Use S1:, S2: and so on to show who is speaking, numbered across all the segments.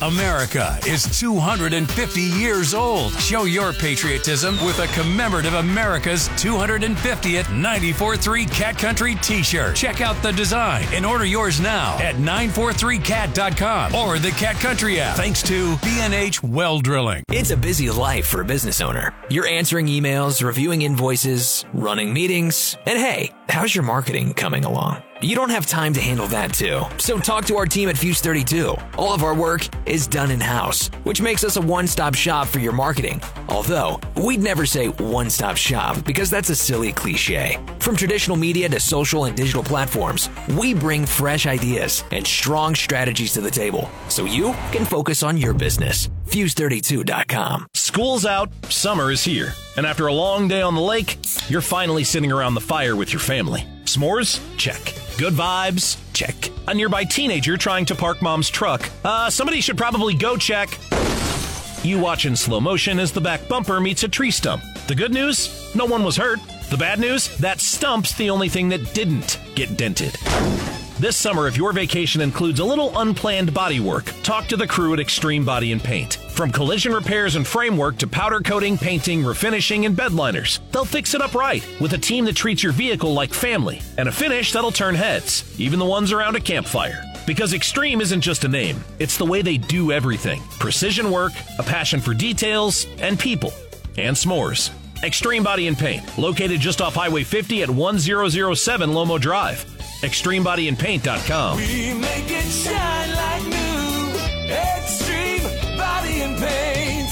S1: America is 250 years old. Show your patriotism with a commemorative America's 250th 94.3 Cat Country t-shirt. Check out the design and order yours now at 943cat.com or the Cat Country app. Thanks to B&H Well Drilling.
S2: It's a busy life for a business owner. You're answering emails, reviewing invoices, running meetings, and hey, how's your marketing coming along? You don't have time to handle that too. So talk to our team at Fuse 32. All of our work is done in-house, which makes us a one-stop shop for your marketing. Although, we'd never say one-stop shop because that's a silly cliche. From traditional media to social and digital platforms, we bring fresh ideas and strong strategies to the table so you can focus on your business. Fuse32.com.
S3: School's out, summer is here, and after a long day on the lake, you're finally sitting around the fire with your family. S'mores? Check. Good vibes? Check. A nearby teenager trying to park mom's truck? Somebody should probably go check. You watch in slow motion as the back bumper meets a tree stump. The good news? No one was hurt. The bad news? That stump's the only thing that didn't get dented. This summer, if your vacation includes a little unplanned body work, talk to the crew at Extreme Body and Paint. From collision repairs and framework to powder coating, painting, refinishing, and bed liners, they'll fix it up right with a team that treats your vehicle like family and a finish that'll turn heads, even the ones around a campfire. Because Extreme isn't just a name, it's the way they do everything. Precision work, a passion for details, and people. And s'mores. Extreme Body and Paint, located just off Highway 50 at 1007 Lomo Drive. ExtremeBodyAndPaint.com.
S4: We make it shine like new. Extreme Body and Paint.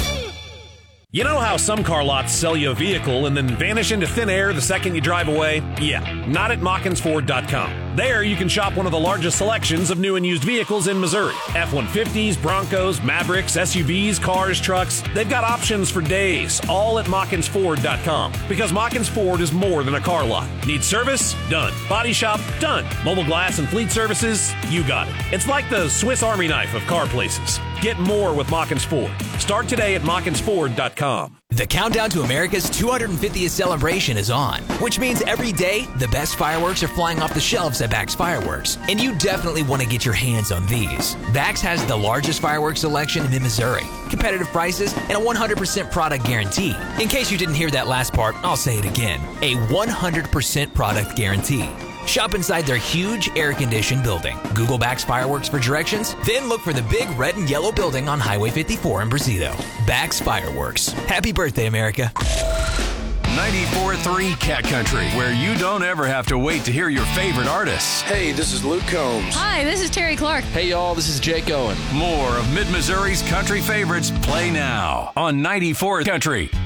S3: You know how some car lots sell you a vehicle and then vanish into thin air the second you drive away? Yeah, not at MockinsFord.com. There, you can shop one of the largest selections of new and used vehicles in Missouri. F-150s, Broncos, Mavericks, SUVs, cars, trucks. They've got options for days, all at MockinsFord.com. Because Mockins Ford is more than a car lot. Need service? Done. Body shop? Done. Mobile glass and fleet services? You got it. It's like the Swiss Army knife of car places. Get more with Mockins Ford. Start today at MockinsFord.com.
S2: The countdown to America's 250th celebration is on, which means every day, the best fireworks are flying off the shelves at Bax Fireworks. And you definitely want to get your hands on these. Bax has the largest fireworks selection in Mid-Missouri, competitive prices, and a 100% product guarantee. In case you didn't hear that last part, I'll say it again. A 100% product guarantee. Shop inside their huge air-conditioned building. Google Bax Fireworks for directions, then look for the big red and yellow building on Highway 54 in Brazito. Bax Fireworks. Happy birthday, America.
S1: 94.3 Cat Country, where you don't ever have to wait to hear your favorite artists.
S5: Hey, this is Luke Combs.
S6: Hi, this is Terry Clark.
S5: Hey, y'all, this is Jake Owen.
S1: More of Mid-Missouri's country favorites play now on 94 Country.